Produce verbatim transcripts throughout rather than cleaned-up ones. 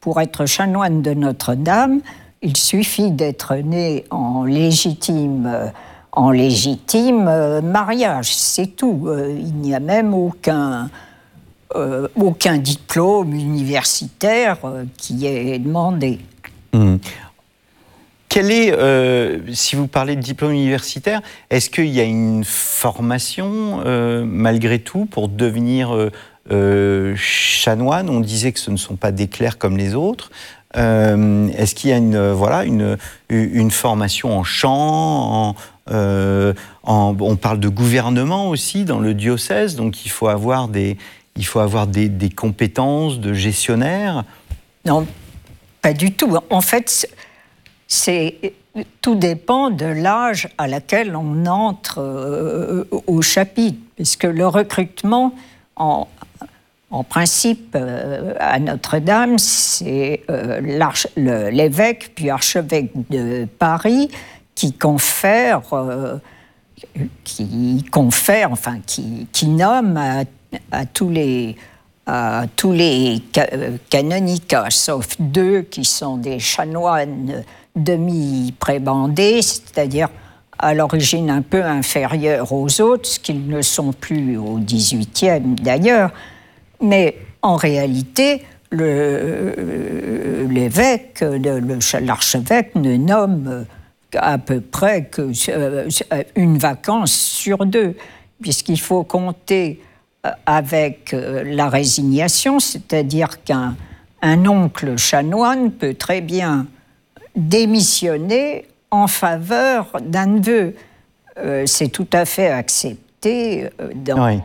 pour être chanoine de Notre-Dame, il suffit d'être né en légitime, en légitime mariage, c'est tout. Il n'y a même aucun, euh, aucun diplôme universitaire qui est demandé. Mmh. Quel est, euh, si vous parlez de diplôme universitaire, est-ce qu'il y a une formation, euh, malgré tout, pour devenir euh, euh, chanoine? On disait que ce ne sont pas des clercs comme les autres. Euh, est-ce qu'il y a une, euh, voilà, une, une formation en chant en, euh, en, on parle de gouvernement aussi dans le diocèse, donc il faut avoir des, il faut avoir des, des compétences de gestionnaire? Non, pas du tout. En fait, c'est, tout dépend de l'âge à laquelle on entre euh, au chapitre, puisque le recrutement, en, en principe, euh, à Notre-Dame, c'est euh, le, l'évêque puis archevêque de Paris qui confère, euh, qui confère, enfin, qui, qui nomme à, à tous les à tous les canonicats, sauf deux qui sont des chanoines demi-prébandés, c'est-à-dire à l'origine un peu inférieurs aux autres, ce qu'ils ne sont plus au dix-huitième d'ailleurs. Mais en réalité, le, l'évêque, le, l'archevêque ne nomme à peu près que une vacance sur deux, puisqu'il faut compter avec la résignation, c'est-à-dire qu'un un oncle chanoine peut très bien démissionner en faveur d'un neveu. Euh, c'est tout à fait accepté dans oui.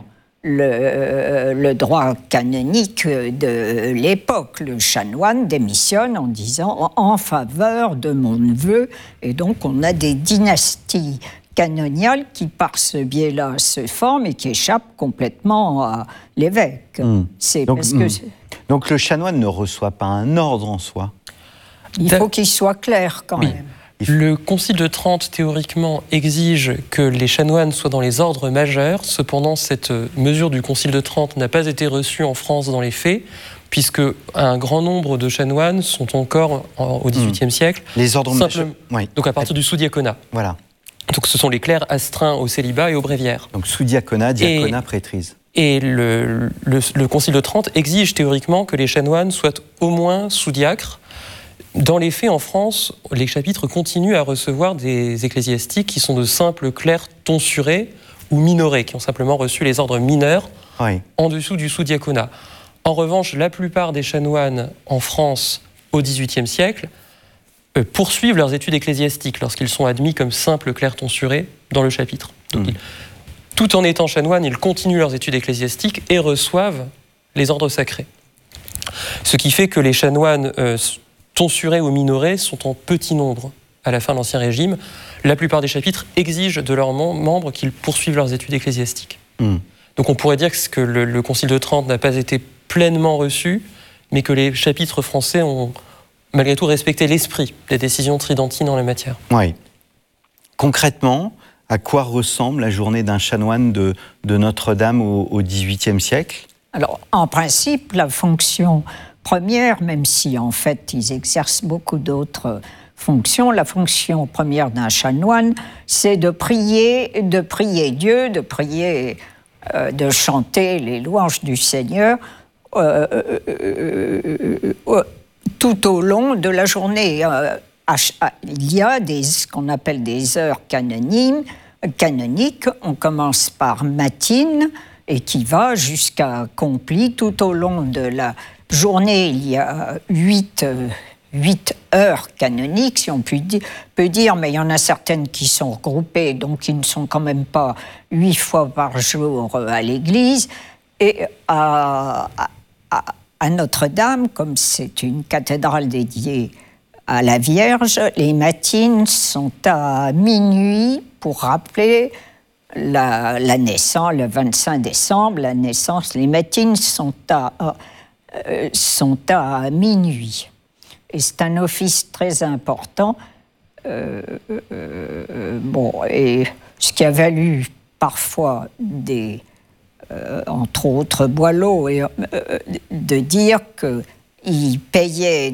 le, le droit canonique de l'époque. Le chanoine démissionne en disant « en faveur de mon neveu », et donc on a des dynasties canoniale qui, par ce biais-là, se forme et qui échappe complètement à l'évêque. Mmh. C'est donc, parce que... mmh. donc le chanoine ne reçoit pas un ordre en soi. Il faut qu'il soit clair quand oui. même. Le Concile de Trente, théoriquement, exige que les chanoines soient dans les ordres majeurs. Cependant, cette mesure du Concile de Trente n'a pas été reçue en France dans les faits, puisque un grand nombre de chanoines sont encore au dix-huitième mmh. siècle. Les ordres majeurs. Oui. Donc à partir du sous-diaconat. Voilà. Donc ce sont les clercs astreints au célibat et au bréviaire. Donc sous-diaconat, diaconat, et, prêtrise. Et le, le, le Concile de Trente exige théoriquement que les chanoines soient au moins sous-diacres. Dans les faits, en France, les chapitres continuent à recevoir des ecclésiastiques qui sont de simples clercs tonsurés ou minorés, qui ont simplement reçu les ordres mineurs oui. en dessous du sous-diaconat. En revanche, la plupart des chanoines en France au dix-huitième siècle poursuivent leurs études ecclésiastiques lorsqu'ils sont admis comme simples clercs tonsurés dans le chapitre. Donc, mmh. ils, tout en étant chanoines, ils continuent leurs études ecclésiastiques et reçoivent les ordres sacrés. Ce qui fait que les chanoines euh, tonsurés ou minorés sont en petit nombre à la fin de l'Ancien Régime. La plupart des chapitres exigent de leurs membres qu'ils poursuivent leurs études ecclésiastiques. Mmh. Donc on pourrait dire que le, le Concile de Trente n'a pas été pleinement reçu, mais que les chapitres français ont malgré tout respecter l'esprit des décisions tridentines en la matière. Oui. Concrètement, à quoi ressemble la journée d'un chanoine de, de Notre-Dame au, au dix-huitième siècle? Alors, en principe, la fonction première, même si en fait ils exercent beaucoup d'autres fonctions, la fonction première d'un chanoine, c'est de prier, de prier Dieu, de prier, euh, de chanter les louanges du Seigneur. Euh, euh, euh, euh, tout au long de la journée. Euh, il y a des, ce qu'on appelle des heures canoniques. canoniques. On commence par matine et qui va jusqu'à accompli. Tout au long de la journée, il y a huit, euh, huit heures canoniques, si on peut dire, peut dire, mais il y en a certaines qui sont regroupées, donc ils ne sont quand même pas huit fois par jour à l'église. Et à... à, à À Notre-Dame, comme c'est une cathédrale dédiée à la Vierge, les matines sont à minuit pour rappeler la, la naissance, le vingt-cinq décembre, la naissance. Les matines sont à, euh, sont à minuit. Et c'est un office très important. Euh, euh, bon, et ce qui a valu parfois des... Euh, entre autres Boileau, et, euh, de dire qu'il payait